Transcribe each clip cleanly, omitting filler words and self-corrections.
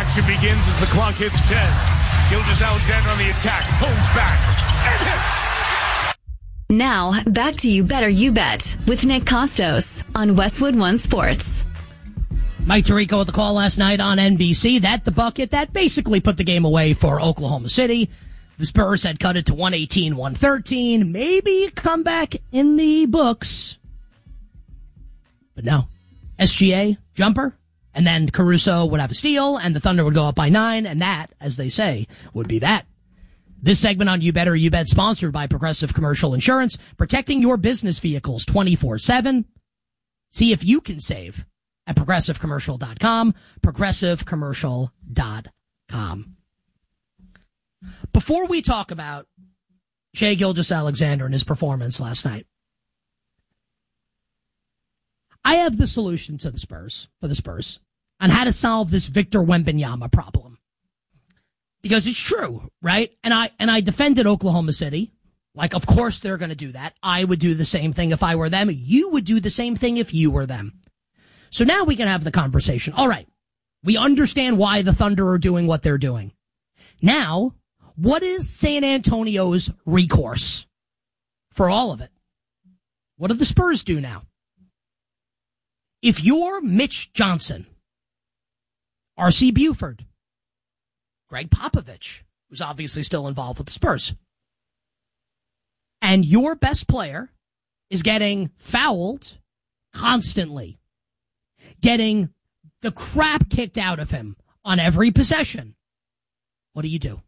action begins as the clock hits 10. Gilgeous-Alexander on the attack, pulls back, and hits! Now, back to You Better You Bet with Nick Costos on Westwood One Sports. Mike Tirico with the call last night on NBC. That the bucket that basically put the game away for Oklahoma City. The Spurs had cut it to 118-113. Maybe a comeback in the books. But no. SGA, jumper, and then Caruso would have a steal, and the Thunder would go up by 9, and that, as they say, would be that. This segment on You Better You Bet, sponsored by Progressive Commercial Insurance, protecting your business vehicles 24/7. See if you can save at ProgressiveCommercial.com, ProgressiveCommercial.com. Before we talk about Shai Gilgeous-Alexander and his performance last night, I have the solution to the Spurs, on how to solve this Victor Wembanyama problem. Because it's true, right? And I defended Oklahoma City. Like, of course they're going to do that. I would do the same thing if I were them. You would do the same thing if you were them. So now we can have the conversation. All right. We understand why the Thunder are doing what they're doing. Now, what is San Antonio's recourse for all of it? What do the Spurs do now? If you're Mitch Johnson, R.C. Buford, Greg Popovich, who's obviously still involved with the Spurs, and your best player is getting fouled constantly, getting the crap kicked out of him on every possession, what do?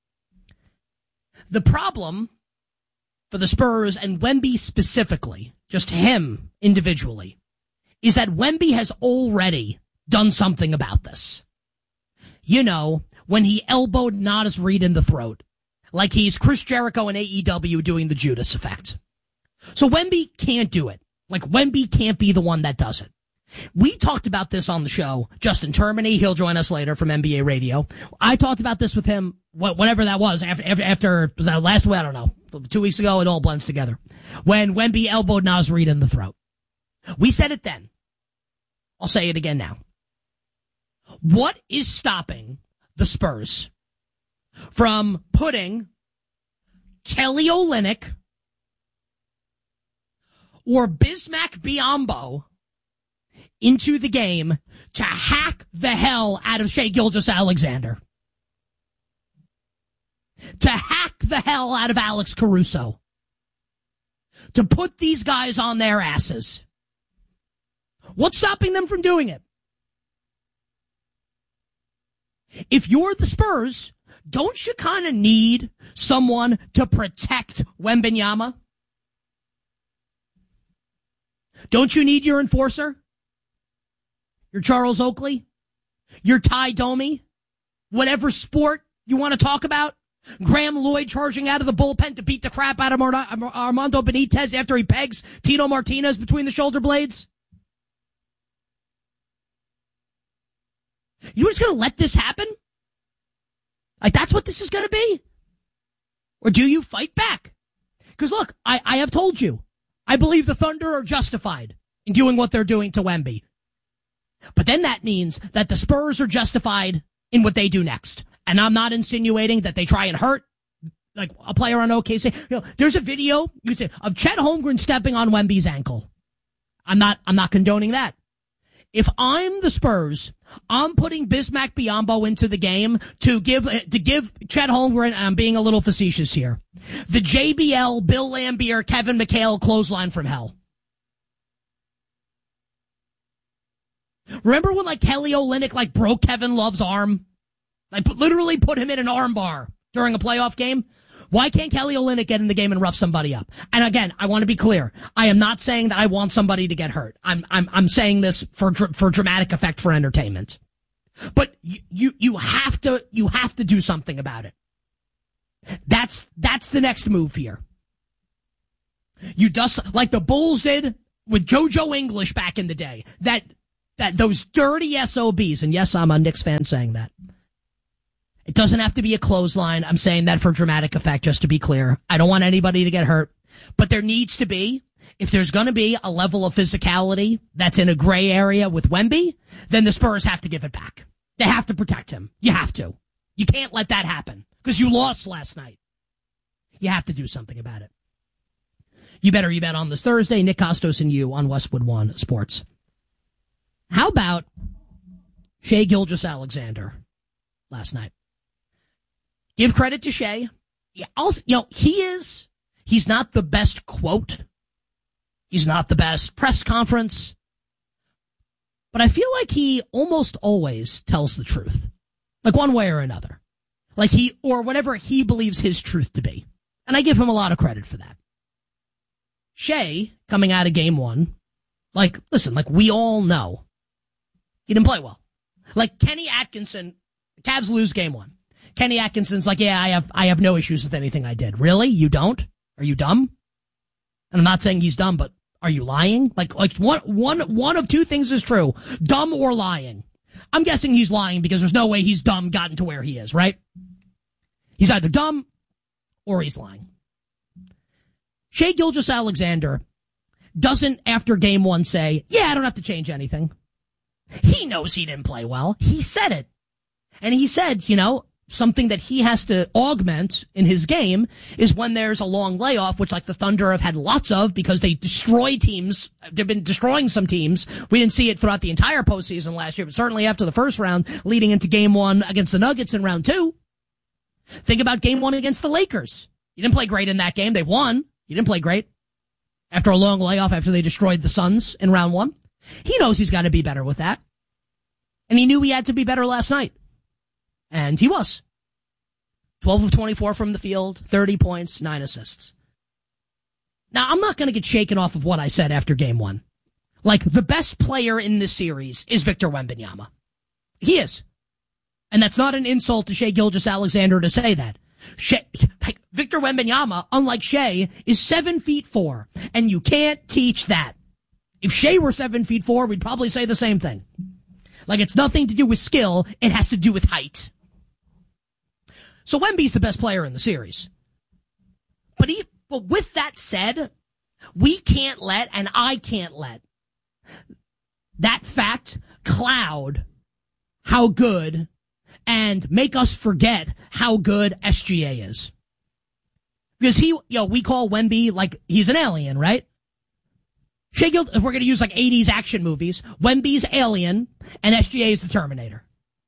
The problem for the Spurs and Wemby specifically, just him individually, is that Wemby has already done something about this. You know, when he elbowed Naz Reid in the throat, like he's Chris Jericho in AEW doing the Judas effect. So Wemby can't do it. Like, Wemby can't be the one that does it. We talked about this on the show. Justin Termini, he'll join us later from NBA Radio. I talked about this with him, whatever that was, after was that last week? I don't know. 2 weeks ago, it all blends together. When Wemby elbowed Naz Reid in the throat. We said it then. I'll say it again now. What is stopping the Spurs from putting Kelly Olynyk or Bismack Biyombo into the game to hack the hell out of Shai Gilgeous-Alexander? To hack the hell out of Alex Caruso? To put these guys on their asses? What's stopping them from doing it? If you're the Spurs, don't you kind of need someone to protect Wembanyama? Don't you need your enforcer? Your Charles Oakley? Your Ty Domi? Whatever sport you want to talk about? Graham Lloyd charging out of the bullpen to beat the crap out of Armando Benitez after he pegs Tito Martinez between the shoulder blades? You're just going to let this happen? Like, that's what this is going to be? Or do you fight back? Because, look, I have told you, I believe the Thunder are justified in doing what they're doing to Wemby. But then that means that the Spurs are justified in what they do next. And I'm not insinuating that they try and hurt, like, a player on OKC. You know, there's a video, you say, of Chet Holmgren stepping on Wemby's ankle. I'm not condoning that. If I'm the Spurs, I'm putting Bismack Biyombo into the game to give Chet Holmgren, and I'm being a little facetious here, the JBL, Bill Laimbeer, Kevin McHale clothesline from hell. Remember when, like, Kelly Olynyk, like, broke Kevin Love's arm? Like, literally put him in an arm bar during a playoff game? Why can't Kelly Olynyk get in the game and rough somebody up? And again, I want to be clear. I am not saying that I want somebody to get hurt. I'm saying this for dramatic effect, for entertainment. But you have to do something about it. That's the next move here. You just, like the Bulls did with JoJo English back in the day. That those dirty SOBs, and yes, I'm a Knicks fan saying that. It doesn't have to be a clothesline. I'm saying that for dramatic effect, just to be clear. I don't want anybody to get hurt. But there needs to be, if there's going to be a level of physicality that's in a gray area with Wemby, then the Spurs have to give it back. They have to protect him. You have to. You can't let that happen because you lost last night. You have to do something about it. You better you bet on this Thursday. Nick Kostos and you on Westwood One Sports. How about Shai Gilgeous-Alexander last night? Give credit to Shai. Yeah, also, he's not the best quote. He's not the best press conference. But I feel like he almost always tells the truth. Like one way or another. Like or whatever he believes his truth to be. And I give him a lot of credit for that. Shai, coming out of game one, listen, we all know, he didn't play well. Like Kenny Atkinson, the Cavs lose game one. Kenny Atkinson's like, yeah, I have no issues with anything I did. Really? You don't? Are you dumb? And I'm not saying he's dumb, but are you lying? Like one of two things is true. Dumb or lying. I'm guessing he's lying because there's no way he's dumb gotten to where he is, right? He's either dumb or he's lying. Shai Gilgeous-Alexander doesn't, after game one, say, yeah, I don't have to change anything. He knows he didn't play well. He said it. And he said, something that he has to augment in his game is when there's a long layoff, which the Thunder have had lots of because they destroy teams. They've been destroying some teams. We didn't see it throughout the entire postseason last year, but certainly after the first round, leading into game one against the Nuggets in round two. Think about game one against the Lakers. You didn't play great in that game. They won. You didn't play great. After a long layoff, after they destroyed the Suns in round one. He knows he's got to be better with that. And he knew he had to be better last night. And he was. 12 of 24 from the field, 30 points, 9 assists. Now, I'm not going to get shaken off of what I said after game one. The best player in this series is Victor Wembanyama. He is. And that's not an insult to Shai Gilgeous-Alexander to say that. Victor Wembanyama, unlike Shai, is 7'4", and you can't teach that. If Shai were 7'4", we'd probably say the same thing. It's nothing to do with skill, it has to do with height. So Wemby's the best player in the series. But with that said, we can't let, and I can't let, that fact cloud how good and make us forget how good SGA is. Because we call Wemby he's an alien, right? Shai Gilgeous, if we're going to use 80s action movies, Wemby's Alien and SGA is the Terminator.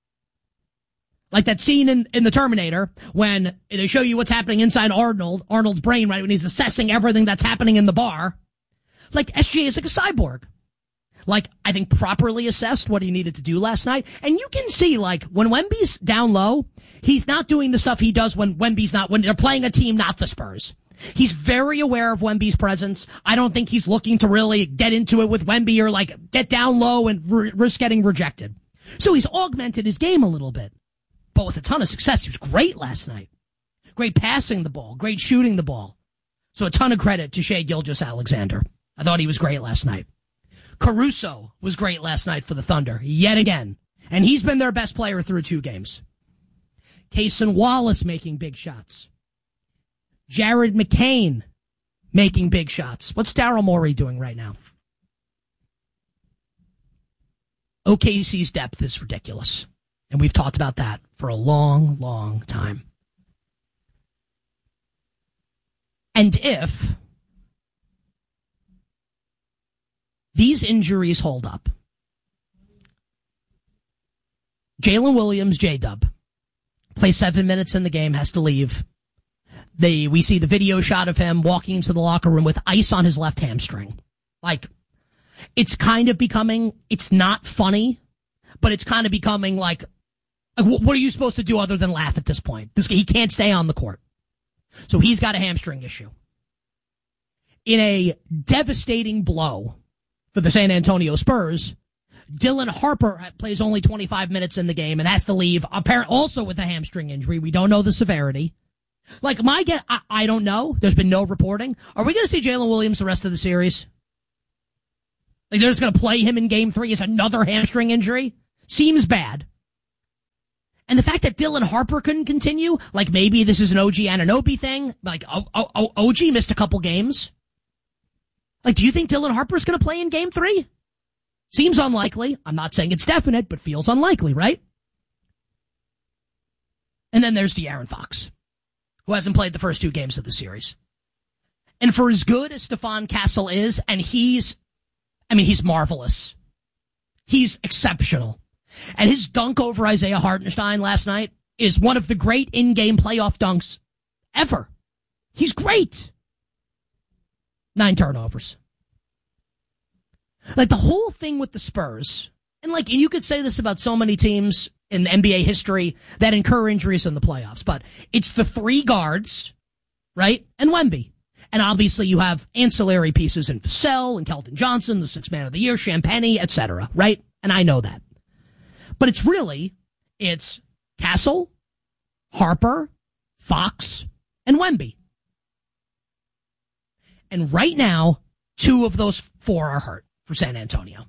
Like that scene in the Terminator when they show you what's happening inside Arnold's brain, right, when he's assessing everything that's happening in the bar. SGA is like a cyborg. I think properly assessed what he needed to do last night. And you can see, when Wemby's down low, he's not doing the stuff he does when they're playing a team, not the Spurs. He's very aware of Wemby's presence. I don't think he's looking to really get into it with Wemby or get down low and risk getting rejected. So he's augmented his game a little bit, but with a ton of success. He was great last night. Great passing the ball, great shooting the ball. So a ton of credit to Shai Gilgeous-Alexander. I thought he was great last night. Caruso was great last night for the Thunder, yet again. And he's been their best player through 2 games. Cason Wallace making big shots. Jared McCain making big shots. What's Daryl Morey doing right now? OKC's depth is ridiculous. And we've talked about that for a long, long time. And if these injuries hold up, Jalen Williams, J-Dub, plays 7 minutes in the game, has to leave. We see the video shot of him walking into the locker room with ice on his left hamstring. It's kind of becoming, it's not funny, but it's kind of becoming what are you supposed to do other than laugh at this point? He can't stay on the court. So he's got a hamstring issue. In a devastating blow for the San Antonio Spurs, Dylan Harper plays only 25 minutes in the game and has to leave, apparently also with a hamstring injury. We don't know the severity. My guess, I don't know. There's been no reporting. Are we going to see Jalen Williams the rest of the series? They're just going to play him in game 3 as another hamstring injury? Seems bad. And the fact that Dylan Harper couldn't continue, maybe this is an OG Anunoby thing. OG missed a couple games. Do you think Dylan Harper's going to play in game 3? Seems unlikely. I'm not saying it's definite, but feels unlikely, right? And then there's De'Aaron Fox, who hasn't played the first 2 games of the series. And for as good as Stephon Castle is, and he's marvelous. He's exceptional. And his dunk over Isaiah Hartenstein last night is one of the great in-game playoff dunks ever. He's great. 9 turnovers. Like, the whole thing with the Spurs, and you could say this about so many teams in NBA history that incur injuries in the playoffs, but it's the 3 guards, right? And Wemby. And obviously you have ancillary pieces in Vassell and Keldon Johnson, the 6th man of the year, Champagnie, etc., right? And I know that. But it's Castle, Harper, Fox, and Wemby. And right now, 2 of those 4 are hurt for San Antonio.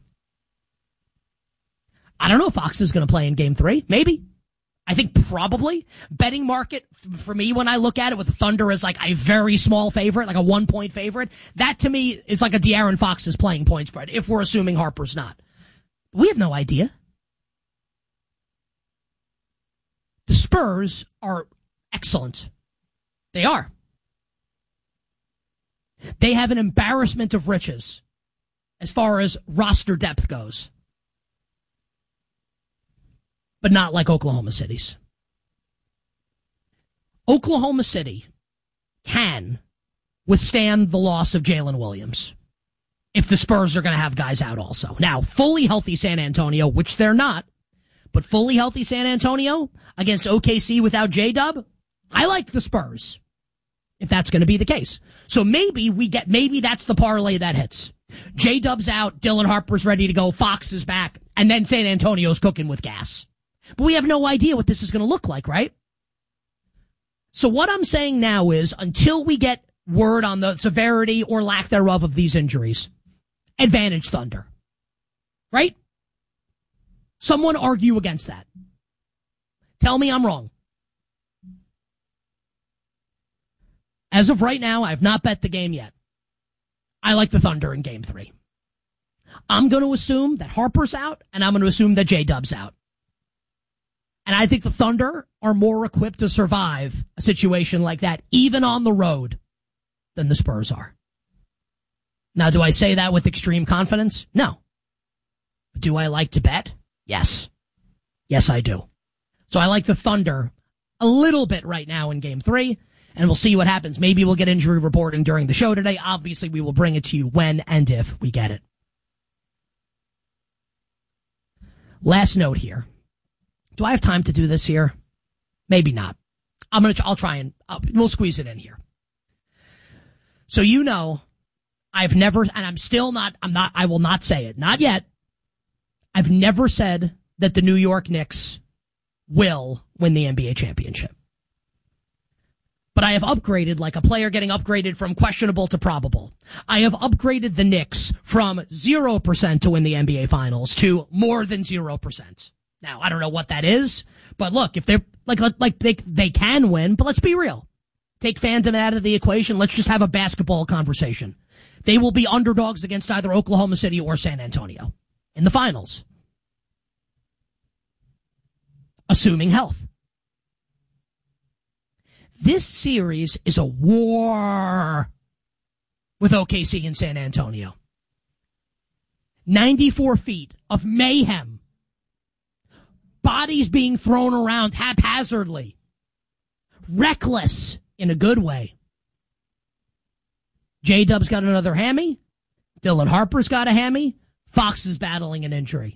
I don't know if Fox is going to play in Game 3. Maybe. I think probably. Betting market, for me, when I look at it with the Thunder as like a very small favorite, like a 1-point favorite, that to me is like a De'Aaron Fox is playing point spread, if we're assuming Harper's not. We have no idea. The Spurs are excellent. They are. They have an embarrassment of riches as far as roster depth goes. But not like Oklahoma City's. Oklahoma City can withstand the loss of Jalen Williams if the Spurs are going to have guys out also. Now, fully healthy San Antonio, which they're not, but fully healthy San Antonio against OKC without J-Dub, I like the Spurs, if that's going to be the case. So maybe that's the parlay that hits. J-Dub's out, Dylan Harper's ready to go, Fox is back, and then San Antonio's cooking with gas. But we have no idea what this is going to look like, right? So what I'm saying now is, until we get word on the severity or lack thereof of these injuries, advantage Thunder. Right? Someone argue against that. Tell me I'm wrong. As of right now, I have not bet the game yet. I like the Thunder in Game 3. I'm going to assume that Harper's out, and I'm going to assume that J-Dub's out. And I think the Thunder are more equipped to survive a situation like that, even on the road, than the Spurs are. Now, do I say that with extreme confidence? No. Do I like to bet? Yes. Yes, I do. So I like the Thunder a little bit right now in Game 3, and we'll see what happens. Maybe we'll get injury reporting during the show today. Obviously, we will bring it to you when and if we get it. Last note here. Do I have time to do this here? Maybe not. I'll try and we'll squeeze it in here. So I've never, and I will not say it, not yet. I've never said that the New York Knicks will win the NBA championship. But I have upgraded, like a player getting upgraded from questionable to probable. I have upgraded the Knicks from 0% to win the NBA Finals to more than 0%. Now, I don't know what that is, but look, if they're they can win, but let's be real. Take fandom out of the equation. Let's just have a basketball conversation. They will be underdogs against either Oklahoma City or San Antonio in the finals. Assuming health. This series is a war with OKC and San Antonio. 94 feet of mayhem. Bodies being thrown around haphazardly. Reckless in a good way. J-Dub's got another hammy. Dylan Harper's got a hammy. Fox is battling an injury.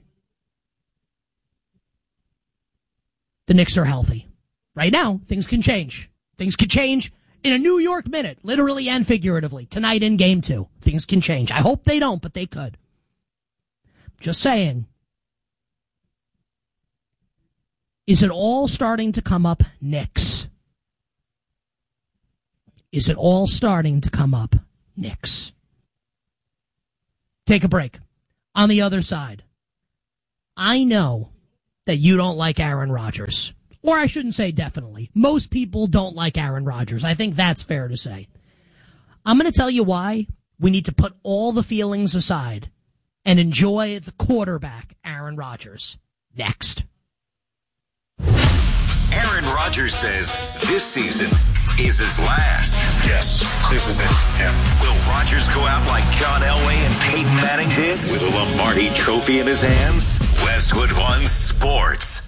The Knicks are healthy. Right now, things can change. Things could change in a New York minute, literally and figuratively. Tonight in Game 2, things can change. I hope they don't, but they could. Just saying. Is it all starting to come up, Knicks? Is it all starting to come up, Knicks? Take a break. On the other side, I know that you don't like Aaron Rodgers. Or I shouldn't say definitely. Most people don't like Aaron Rodgers. I think that's fair to say. I'm going to tell you why we need to put all the feelings aside and enjoy the quarterback, Aaron Rodgers, next. Aaron Aaron Rodgers says this season is his last. Yes, this is it. Yeah. Will Rodgers go out like John Elway and Peyton Manning did with a Lombardi trophy in his hands? Westwood One Sports.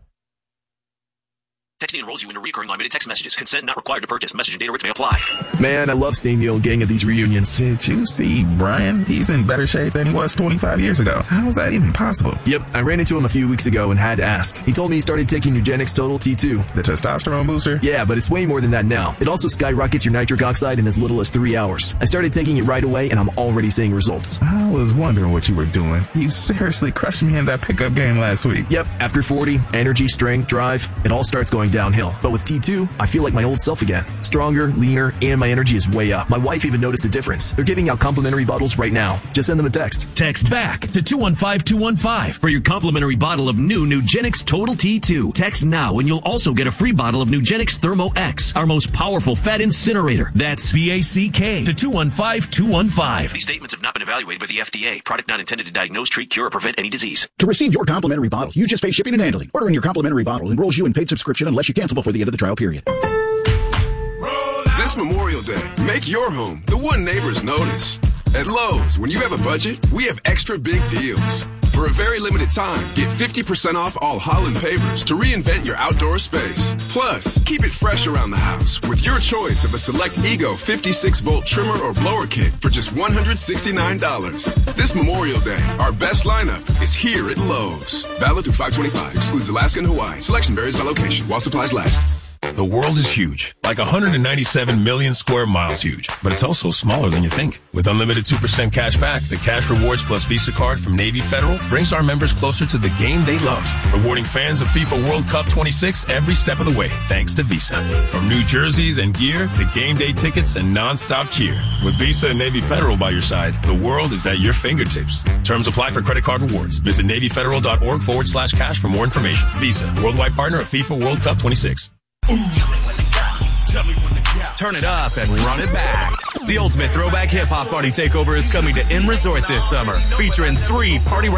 Texting enrolls you into recurring automated text messages. Consent not required to purchase. Message and data rates may apply. Man, I love seeing the old gang at these reunions. Did you see Brian? He's in better shape than he was 25 years ago. How is that even possible? Yep, I ran into him a few weeks ago and had to ask. He told me he started taking Nugenix Total T2. The testosterone booster? Yeah, but it's way more than that now. It also skyrockets your nitric oxide in as little as 3 hours. I started taking it right away and I'm already seeing results. I was wondering what you were doing. You seriously crushed me in that pickup game last week. Yep, after 40, energy, strength, drive, it all starts going downhill. But with T2, I feel like my old self again. Stronger, leaner, and my energy is way up. My wife even noticed a difference. They're giving out complimentary bottles right now. Just send them a text. Text back to 215-215 for your complimentary bottle of new Nugenix Total T2. Text now and you'll also get a free bottle of Nugenix Thermo X, our most powerful fat incinerator. That's BACK to 215-215. These statements have not been evaluated by the FDA. Product not intended to diagnose, treat, cure, or prevent any disease. To receive your complimentary bottle, you just pay shipping and handling. Ordering your complimentary bottle enrolls you in paid subscription unless you cancel before the end of the trial period. This Memorial Day, make your home the one neighbors notice. At Lowe's, when you have a budget, we have extra big deals. For a very limited time, get 50% off all Holland pavers to reinvent your outdoor space. Plus, keep it fresh around the house with your choice of a select Ego 56-volt trimmer or blower kit for just $169. This Memorial Day, our best lineup is here at Lowe's. Valid through 5/25. Excludes Alaska and Hawaii. Selection varies by location while supplies last. The world is huge, like 197 million square miles huge, but it's also smaller than you think. With unlimited 2% cash back, the Cash Rewards Plus Visa card from Navy Federal brings our members closer to the game they love, rewarding fans of FIFA World Cup 26 every step of the way, thanks to Visa. From new jerseys and gear to game day tickets and non-stop cheer. With Visa and Navy Federal by your side, the world is at your fingertips. Terms apply for credit card rewards. Visit NavyFederal.org/cash for more information. Visa, worldwide partner of FIFA World Cup 26. Tell me when to go. Tell me when to go. Turn it up and run it back. The ultimate throwback hip-hop party takeover is coming to Inn Resort this summer, featuring 3 party